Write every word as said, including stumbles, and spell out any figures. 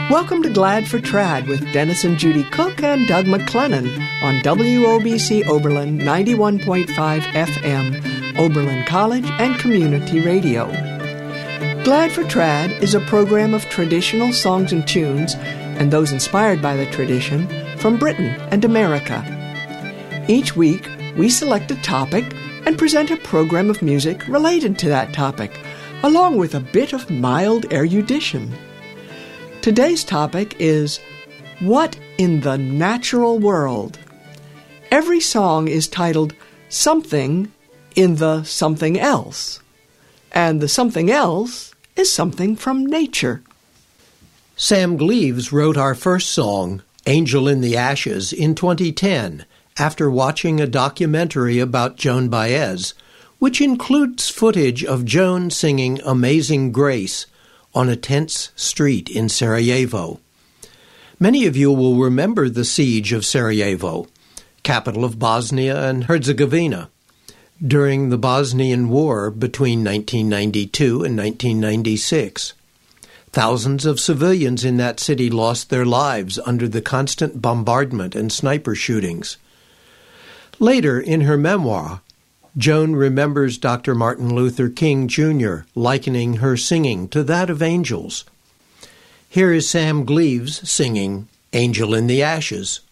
Welcome to Glad for Trad with Dennis and Judy Cook and Doug McClennan on W O B C Oberlin ninety-one point five F M, Oberlin College and Community Radio. Glad for Trad is a program of traditional songs and tunes, and those inspired by the tradition, from Britain and America. Each week, we select a topic and present a program of music related to that topic, along with a bit of mild erudition. Today's topic is, What in the Natural World? Every song is titled Something in the Something Else, and the something else is something from nature. Sam Gleaves wrote our first song, Angel in the Ashes, in twenty ten, after watching a documentary about Joan Baez, which includes footage of Joan singing Amazing Grace on a tense street in Sarajevo. Many of you will remember the siege of Sarajevo, capital of Bosnia and Herzegovina, during the Bosnian War between nineteen ninety-two and nineteen ninety-six. Thousands of civilians in that city lost their lives under the constant bombardment and sniper shootings. Later, in her memoir, Joan remembers Doctor Martin Luther King Junior likening her singing to that of angels. Here is Sam Gleaves singing Angel in the Ashes.